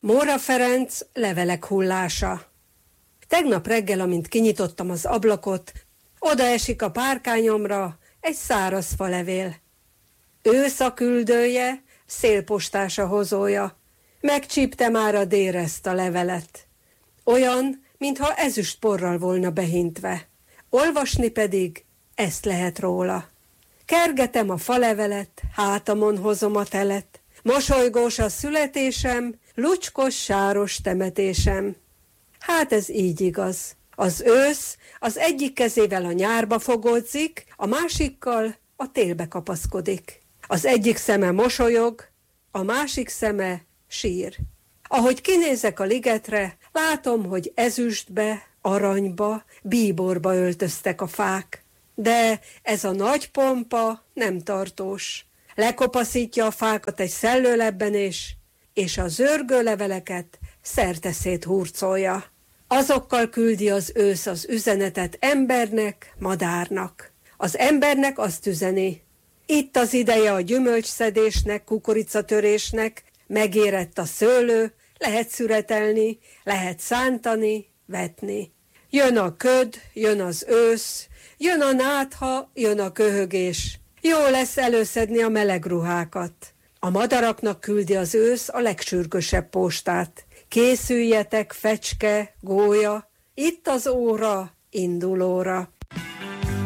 Móra Ferenc levelek hullása. Tegnap reggel, amint kinyitottam az ablakot, odaesik a párkányomra egy száraz falevél. Ősz a küldője, szélpostása hozója. Megcsípte már a dérezt a levelet. Olyan, mintha ezüstporral volna behintve. Olvasni pedig ezt lehet róla. Kergetem a falevelet, hátamon hozom a telet. Mosolygós a születésem, lucskos, sáros temetésem. Hát ez így igaz. Az ősz az egyik kezével a nyárba fogódzik, a másikkal a télbe kapaszkodik. Az egyik szeme mosolyog, a másik szeme sír. Ahogy kinézek a ligetre, látom, hogy ezüstbe, aranyba, bíborba öltöztek a fák. De ez a nagy pompa nem tartós. Lekopaszítja a fákat egy szellőlebbenés, és a zörgő leveleket szerteszét hurcolja. Azokkal küldi az ősz az üzenetet embernek, madárnak. Az embernek azt üzeni: itt az ideje a gyümölcsszedésnek, kukoricatörésnek, megérett a szőlő, lehet szüretelni, lehet szántani, vetni. Jön a köd, jön az ősz, jön a nátha, jön a köhögés. Jó lesz előszedni a meleg ruhákat. A madaraknak küldi az ősz a legsürgősebb postát. Készüljetek, fecske, gólya, itt az óra, indulóra.